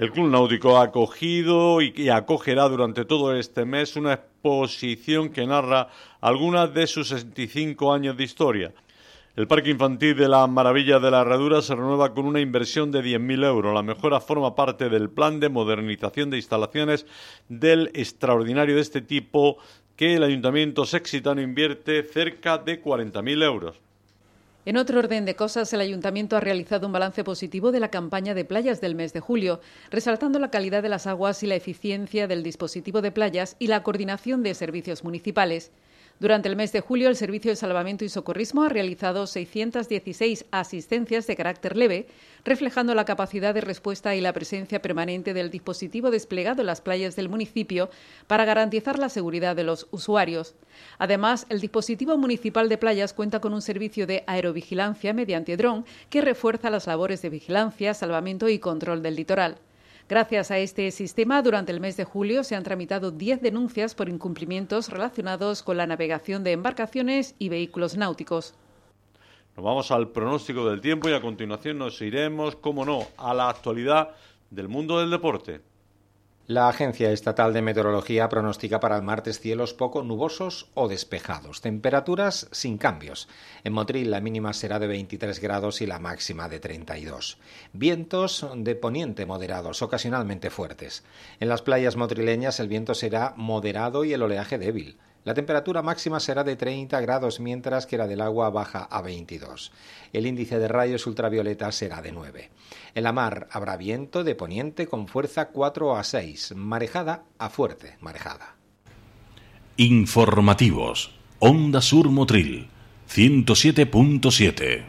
El Club Náutico ha acogido y acogerá durante todo este mes una exposición que narra algunas de sus 65 años de historia. El Parque Infantil de las Maravillas de la Herradura se renueva con una inversión de 10.000 euros. La mejora forma parte del plan de modernización de instalaciones del extraordinario de este tipo que el Ayuntamiento sextitano invierte cerca de 40.000 euros. En otro orden de cosas, el Ayuntamiento ha realizado un balance positivo de la campaña de playas del mes de julio, resaltando la calidad de las aguas y la eficiencia del dispositivo de playas y la coordinación de servicios municipales. Durante el mes de julio, el Servicio de Salvamento y Socorrismo ha realizado 616 asistencias de carácter leve, reflejando la capacidad de respuesta y la presencia permanente del dispositivo desplegado en las playas del municipio para garantizar la seguridad de los usuarios. Además, el dispositivo municipal de playas cuenta con un servicio de aerovigilancia mediante dron que refuerza las labores de vigilancia, salvamento y control del litoral. Gracias a este sistema, durante el mes de julio se han tramitado 10 denuncias por incumplimientos relacionados con la navegación de embarcaciones y vehículos náuticos. Nos vamos al pronóstico del tiempo y a continuación nos iremos, como no, a la actualidad del mundo del deporte. La Agencia Estatal de Meteorología pronostica para el martes cielos poco nubosos o despejados, temperaturas sin cambios. En Motril la mínima será de 23 grados y la máxima de 32. Vientos de poniente moderados, ocasionalmente fuertes. En las playas motrileñas el viento será moderado y el oleaje débil. La temperatura máxima será de 30 grados, mientras que la del agua baja a 22. El índice de rayos ultravioleta será de 9. En la mar habrá viento de poniente con fuerza 4 a 6, marejada a fuerte marejada. Informativos. Onda Sur Motril, 107.7.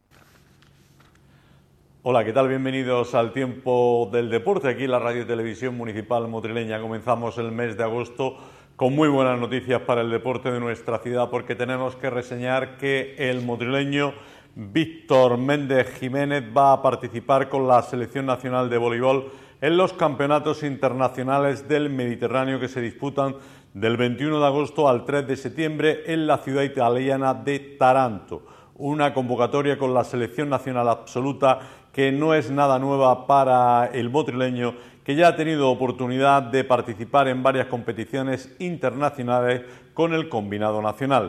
Hola, ¿qué tal? Bienvenidos al Tiempo del Deporte, aquí en la Radio y Televisión Municipal Motrileña. Comenzamos el mes de agosto con muy buenas noticias para el deporte de nuestra ciudad, porque tenemos que reseñar que el motrileño Víctor Méndez Jiménez va a participar con la Selección Nacional de Voleibol en los campeonatos internacionales del Mediterráneo que se disputan del 21 de agosto al 3 de septiembre en la ciudad italiana de Taranto. Una convocatoria con la selección nacional absoluta que no es nada nueva para el motrileño, que ya ha tenido oportunidad de participar en varias competiciones internacionales con el combinado nacional.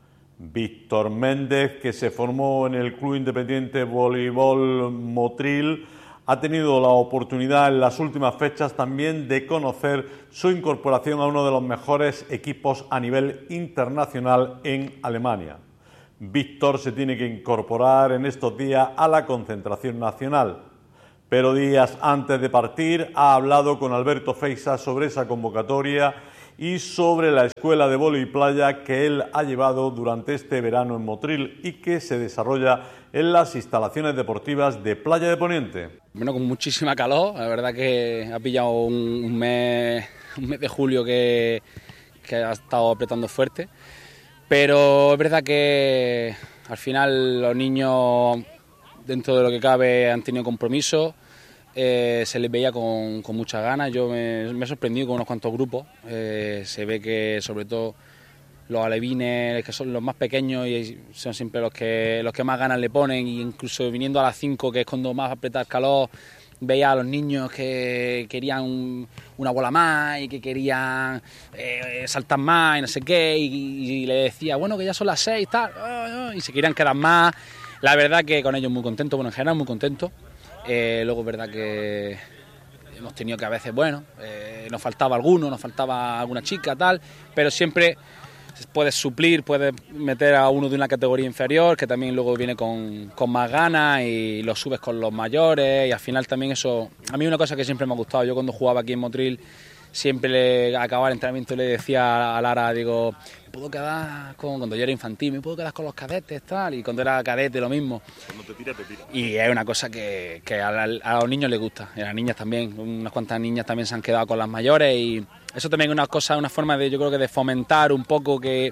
Víctor Méndez, que se formó en el Club Independiente Voleibol Motril, ha tenido la oportunidad en las últimas fechas también de conocer su incorporación a uno de los mejores equipos a nivel internacional en Alemania. Víctor se tiene que incorporar en estos días a la concentración nacional, pero días antes de partir ha hablado con Alberto Feixa sobre esa convocatoria y sobre la escuela de vóley playa que él ha llevado durante este verano en Motril y que se desarrolla en las instalaciones deportivas de Playa de Poniente. Bueno, con muchísima calor, la verdad que ha pillado un mes de julio que ha estado apretando fuerte, pero es verdad que al final los niños, dentro de lo que cabe, han tenido compromiso. Se les veía con muchas ganas. Yo me he sorprendido con unos cuantos grupos. Se ve que sobre todo los alevines, que son los más pequeños, y son siempre los que más ganas le ponen, y incluso viniendo a las 5, que es cuando más aprieta el calor, veía a los niños que querían una bola más y que querían saltar más y no sé qué, y le decía, bueno, que ya son las 6 tal, y se querían quedar más. La verdad que con ellos muy contento, bueno, en general muy contento. Luego es verdad que hemos tenido que a veces, nos faltaba alguno, nos faltaba alguna chica, tal, pero siempre puedes suplir, puedes meter a uno de una categoría inferior, que también luego viene con más ganas, y lo subes con los mayores, y al final también eso, a mí una cosa que siempre me ha gustado, yo cuando jugaba aquí en Motril, siempre acababa el entrenamiento y le decía a Lara, digo, me puedo quedar cuando yo era infantil, me puedo quedar con los cadetes, tal, y cuando era cadete lo mismo. Cuando te tira, te tira. Y es una cosa que a los niños les gusta, y a las niñas también, unas cuantas niñas también se han quedado con las mayores, y eso también es una forma de, yo creo que de fomentar un poco que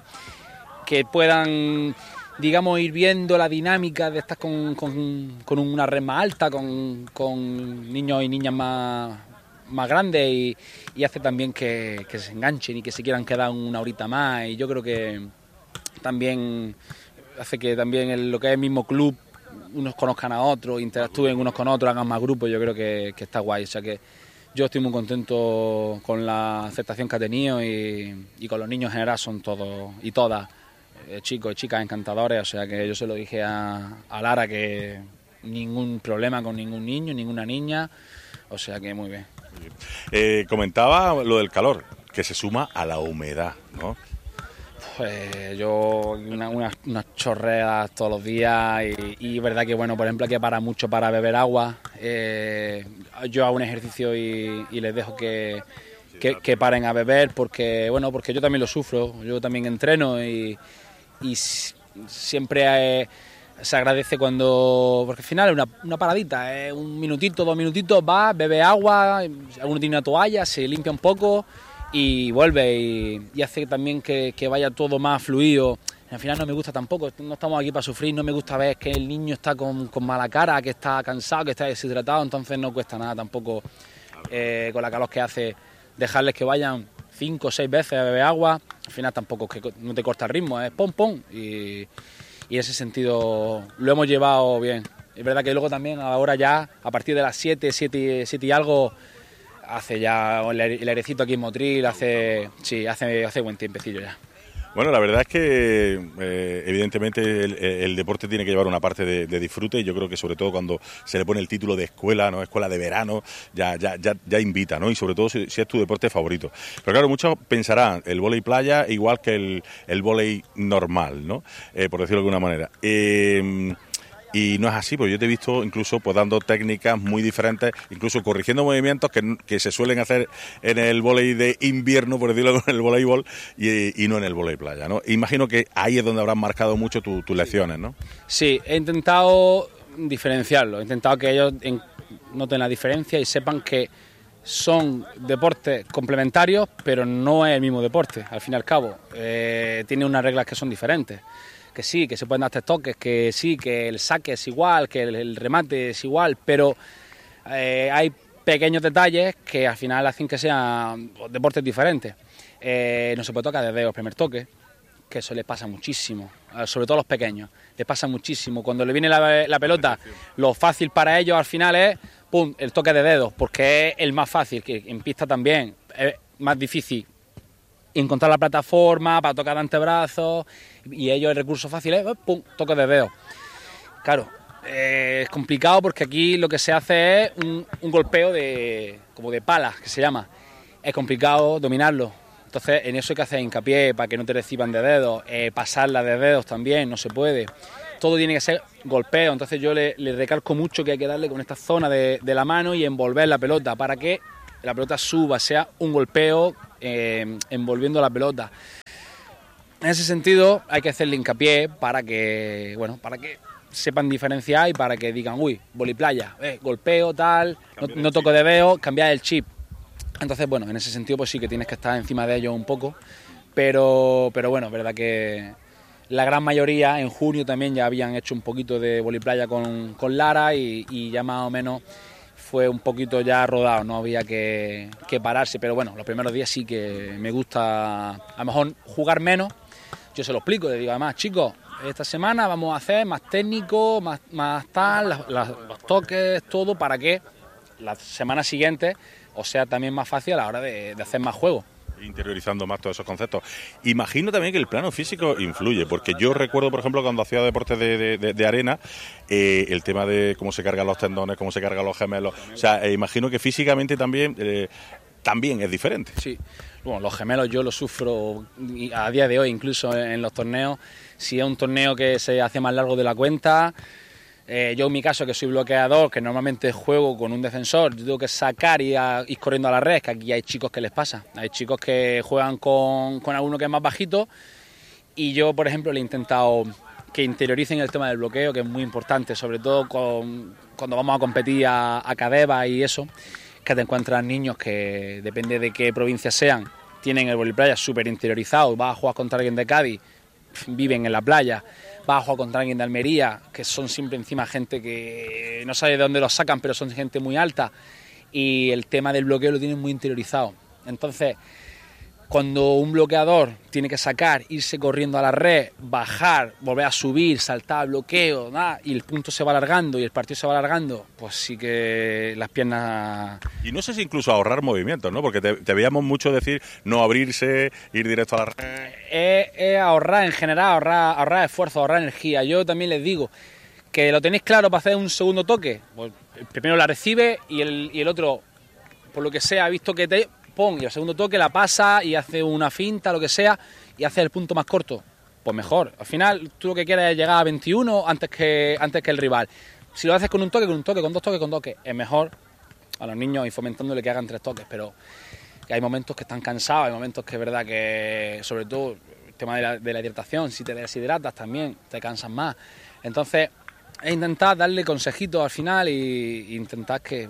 puedan, digamos, ir viendo la dinámica de estar con una red más alta, con niños y niñas más grandes, y hace también que se enganchen y que se quieran quedar una horita más, y yo creo que también hace que también lo que es el mismo club unos conozcan a otros, interactúen unos con otros, hagan más grupos, yo creo que está guay. O sea que yo estoy muy contento con la aceptación que ha tenido y con los niños en general son todos y todas chicos y chicas encantadores. O sea que yo se lo dije a Lara que ningún problema con ningún niño, ninguna niña. O sea que muy bien. Comentaba lo del calor, que se suma a la humedad, ¿no? Pues yo unas chorreas todos los días y verdad que, bueno, por ejemplo, hay que parar mucho para beber agua. Yo hago un ejercicio y les dejo que paren a beber porque yo también lo sufro, yo también entreno y siempre se agradece porque al final es una paradita, un minutito, 2 minutitos, va, bebe agua, alguno tiene una toalla, se limpia un poco y vuelve y hace también que vaya todo más fluido. Al final no me gusta tampoco, no estamos aquí para sufrir, no me gusta ver que el niño está con mala cara, que está cansado, que está deshidratado, entonces no cuesta nada tampoco con la calor que hace dejarles que vayan 5 o 6 veces a beber agua. Al final tampoco es que no te corta el ritmo, es pom pom y en ese sentido lo hemos llevado bien. Es verdad que luego también ahora ya a partir de las 7 y algo hace ya el airecito aquí en Motril, hace buen tiempecillo ya. Bueno, la verdad es que evidentemente el deporte tiene que llevar una parte de disfrute y yo creo que sobre todo cuando se le pone el título de escuela, ¿no? Escuela de verano, ya invita, ¿no? Y sobre todo si es tu deporte favorito. Pero claro, muchos pensarán el vóley playa igual que el vóley normal, ¿no? Por decirlo de alguna manera. Y no es así, porque yo te he visto incluso pues dando técnicas muy diferentes, incluso corrigiendo movimientos que se suelen hacer en el vóley de invierno, por decirlo, con el voleibol, y no en el vóley playa, ¿no? Imagino que ahí es donde habrán marcado mucho tus lecciones, ¿no? Sí, he intentado diferenciarlo, he intentado que ellos noten la diferencia y sepan que son deportes complementarios, pero no es el mismo deporte, al fin y al cabo. Tiene unas reglas que son diferentes. Que sí, que se pueden dar 3 toques, que sí, que el saque es igual, que el remate es igual, pero hay pequeños detalles que al final hacen que sean deportes diferentes. No se puede tocar de dedo el primer toque, que eso les pasa muchísimo, sobre todo a los pequeños, les pasa muchísimo. Cuando le viene la pelota, lo fácil para ellos al final es pum, el toque de dedos, porque es el más fácil, que en pista también es más difícil encontrar la plataforma para tocar antebrazos y ellos el recurso fácil es pum, toque de dedo. Claro, es complicado porque aquí lo que se hace es un golpeo como de pala, que se llama. Es complicado dominarlo. Entonces en eso hay que hacer hincapié para que no te reciban de dedos, pasarla de dedos también, no se puede. Todo tiene que ser golpeo, entonces yo le recalco mucho que hay que darle con esta zona de la mano y envolver la pelota para que la pelota suba, sea un golpeo envolviendo la pelota. En ese sentido hay que hacerle hincapié para que sepan diferenciar y para que digan, uy, voliplaya, golpeo, tal, no toco de dedo, cambiar el chip. Entonces, bueno, en ese sentido pues sí que tienes que estar encima de ellos un poco, pero bueno, verdad que la gran mayoría en junio también ya habían hecho un poquito de voliplaya con Lara y ya más o menos fue un poquito ya rodado, no había que pararse, pero bueno, los primeros días sí que me gusta a lo mejor jugar menos. Yo se lo explico, le digo además, chicos, esta semana vamos a hacer más técnico, más tal, los toques, todo, para que la semana siguiente os sea también más fácil a la hora de hacer más juego. Interiorizando más todos esos conceptos. Imagino también que el plano físico influye, porque yo recuerdo, por ejemplo, cuando hacía deportes de arena, el tema de cómo se cargan los tendones, cómo se cargan los gemelos, o sea, imagino que físicamente también es diferente. Sí, bueno, los gemelos yo los sufro a día de hoy, incluso en los torneos. Si es un torneo que se hace más largo de la cuenta, yo en mi caso, que soy bloqueador, que normalmente juego con un defensor, yo tengo que sacar y ir corriendo a la red, que aquí hay chicos que les pasa. Hay chicos que juegan con alguno que es más bajito y yo, por ejemplo, le he intentado que interioricen el tema del bloqueo, que es muy importante, sobre todo cuando vamos a competir a Cadeva y eso, que te encuentras niños que, depende de qué provincia sean, tienen el voliplaya súper interiorizado. Vas a jugar contra alguien de Cádiz, viven en la playa. Vas a jugar contra alguien de Almería, que son siempre encima gente que no sabe de dónde los sacan, pero son gente muy alta, y el tema del bloqueo lo tienen muy interiorizado. Entonces, cuando un bloqueador tiene que sacar, irse corriendo a la red, bajar, volver a subir, saltar, bloqueo, nada, y el punto se va alargando y el partido se va alargando, pues sí que las piernas... Y no sé si incluso ahorrar movimientos, ¿no? Porque te veíamos mucho decir no abrirse, ir directo a la red. Es ahorrar en general, ahorrar esfuerzo, ahorrar energía. Yo también les digo que lo tenéis claro para hacer un segundo toque, pues el primero la recibe y el otro, por lo que sea, ha visto que te... y el segundo toque la pasa y hace una finta, lo que sea, y hace el punto más corto, pues mejor. Al final tú lo que quieres es llegar a 21 antes que el rival. Si lo haces con un toque, con dos toques, es mejor a los niños y fomentándole que hagan 3 toques, pero que hay momentos que están cansados, hay momentos que es verdad que, sobre todo el tema de la hidratación, si te deshidratas también te cansas más. Entonces es intentar darle consejitos al final y intentar que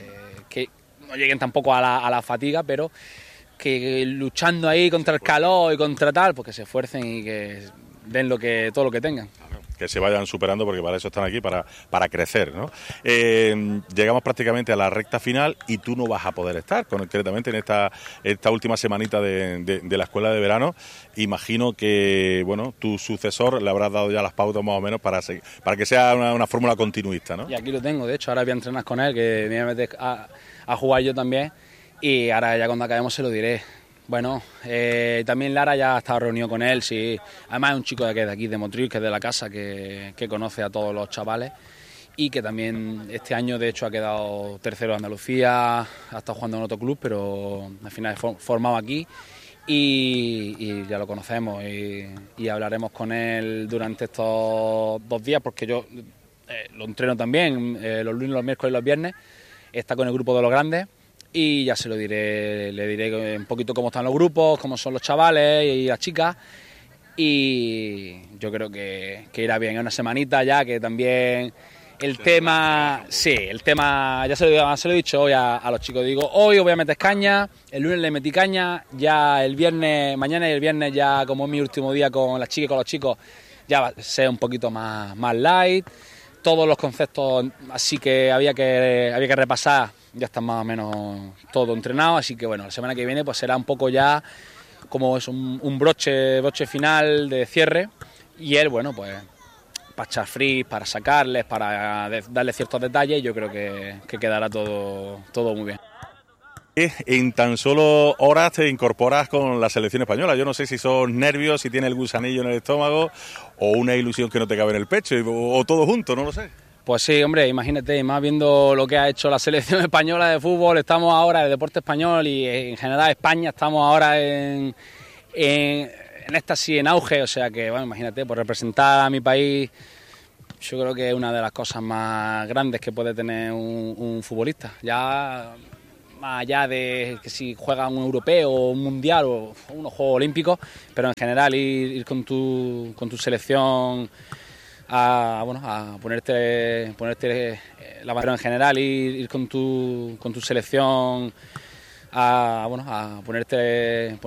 no lleguen tampoco a la fatiga, pero que luchando ahí contra el calor y contra tal, pues que se esfuercen y que den todo lo que tengan. Que se vayan superando, porque para eso están aquí, para crecer, ¿no? Llegamos prácticamente a la recta final y tú no vas a poder estar, concretamente en esta última semanita de la escuela de verano. Imagino que, bueno, tu sucesor le habrás dado ya las pautas más o menos para que sea una fórmula continuista, ¿no? Y aquí lo tengo, de hecho, ahora voy a entrenar con él, que me voy a meter a jugar yo también, y ahora ya cuando acabemos se lo diré. Bueno, también Lara ya ha estado reunido con él, sí. Además es un chico de aquí, de Motril, que es de la casa, que conoce a todos los chavales y que también este año de hecho ha quedado tercero de Andalucía, ha estado jugando en otro club, pero al final es formado aquí y ya lo conocemos y hablaremos con él durante estos 2 días, porque yo lo entreno también los lunes, los miércoles y los viernes, está con el grupo de los grandes. Y ya se lo diré, le diré un poquito cómo están los grupos, cómo son los chavales y las chicas. Y yo creo que irá bien. Es una semanita ya que también el tema, ya se lo he dicho hoy a los chicos. Digo, hoy os voy a meter caña, el lunes le metí caña, ya el viernes, mañana y el viernes ya como es mi último día con las chicas y con los chicos, ya va a ser un poquito más light. Todos los conceptos así que había que repasar ya están más o menos todo entrenado, así que bueno, la semana que viene pues será un poco ya como es un broche final de cierre, y él, bueno, pues para echar free, para sacarles, para darle ciertos detalles, yo creo que quedará todo muy bien. En tan solo horas te incorporas con la selección española. Yo no sé si son nervios, si tienes el gusanillo en el estómago o una ilusión que no te cabe en el pecho, o todo junto, no lo sé. Pues sí, hombre, imagínate, más viendo lo que ha hecho la selección española de fútbol, estamos ahora en el deporte español y en general España estamos ahora en éxtasis, en auge, o sea que, bueno, imagínate, por representar a mi país, yo creo que es una de las cosas más grandes que puede tener un futbolista, ya más allá de que si juega un europeo o un mundial o unos Juegos Olímpicos, pero en general ir con tu selección a ponerte la bandera en general, ir con tu selección a ponerte